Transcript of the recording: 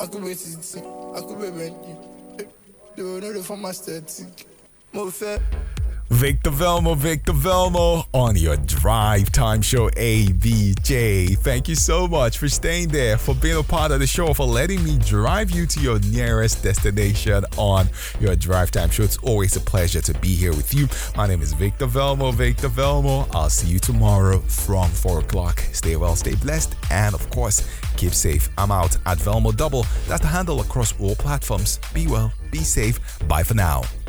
I could be Titi, I could be Bentley. They will know the former static. More fair. Victor Velmo on your Drive Time Show, ABJ. Thank you so much for staying there, for being a part of the show, for letting me drive you to your nearest destination on your Drive Time Show. It's always a pleasure to be here with you. My name is Victor Velmo. I'll see you tomorrow from 4 o'clock. Stay well, stay blessed, and of course, keep safe. I'm out at Velmo Double. That's the handle across all platforms. Be well, be safe. Bye for now.